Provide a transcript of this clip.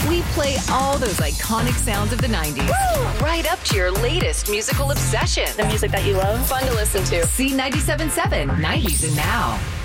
We play all those iconic sounds of the 90s. Woo! Right up to your latest musical obsession. The music that you love. Fun to listen to. C97.7, 90s and Now.